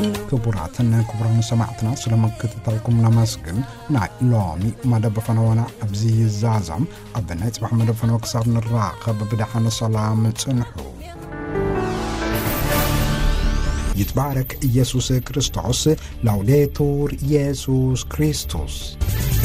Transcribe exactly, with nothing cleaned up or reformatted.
ክቡራትን ክቡራን ሰማዕትና ስለመከታተልኩም ነመስግን ናይ ሎሚ መደብ ፈነወና ኣብዚ ይዛዛም ኣብ ናይ ጽባሕ መደብ ፈነወ ክሳብ ንራኸብ ብድሓነ ሰላም ጽንሑ ይትባረክ ኢየሱስ ክርስቶስ ላውዴቱር ኢየሱስ ክርስቶስ